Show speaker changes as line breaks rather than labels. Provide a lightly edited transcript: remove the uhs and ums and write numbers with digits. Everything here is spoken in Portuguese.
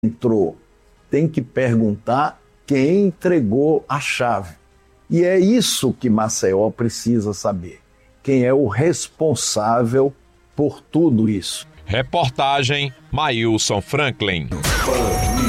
entrou. Tem que perguntar quem entregou a chave. E é isso que Maceió precisa saber. Quem é o responsável por tudo isso?
Reportagem Maílson Franklin.